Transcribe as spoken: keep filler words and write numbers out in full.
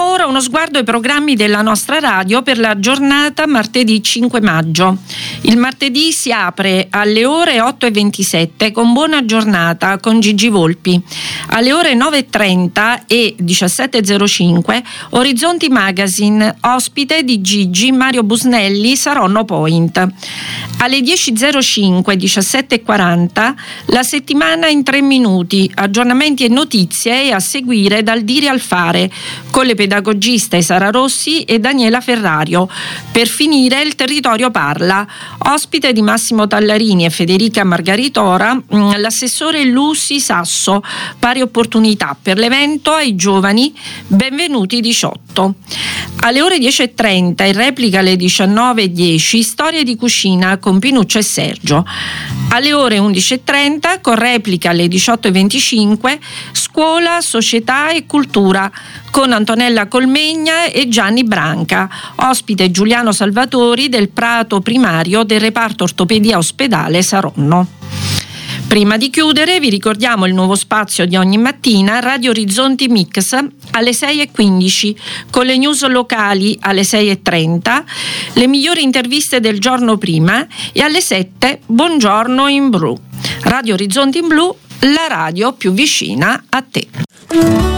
Diamo ora uno sguardo ai programmi della nostra radio per la giornata martedì cinque maggio. Il martedì si apre alle ore otto e ventisette con Buona Giornata con Gigi Volpi. Alle ore nove e trenta e diciassette e zero cinque Orizzonti Magazine, ospite di Gigi Mario Busnelli, Saronno Point. Alle dieci e zero cinque, diciassette e quaranta La settimana in tre minuti, aggiornamenti e notizie a seguire dal dire al fare con le pedagogiste Sara Rossi e Daniela Ferrario. Per finire il Territorio Parla, ospite di Massimo Tallarini e Federica Margaritora, l'assessore Lucy Sasso, pari opportunità per l'evento ai giovani Benvenuti diciotto. Alle ore dieci e trenta, in replica alle diciannove e dieci, Storie di cucina con Pinuccia e Sergio. Alle ore undici e trenta, con replica alle diciotto e venticinque, Scuola, Società e Cultura con Antonella Colmegna e Gianni Branca, ospite Giuliano Salvatori del Prato Primario del reparto ortopedia ospedale Saronno. Prima di chiudere vi ricordiamo il nuovo spazio di ogni mattina, Radio Orizzonti Mix alle sei e quindici, con le news locali alle sei e trenta, le migliori interviste del giorno prima e alle sette Buongiorno in Blu. Radio Orizzonti in Blu, la radio più vicina a te.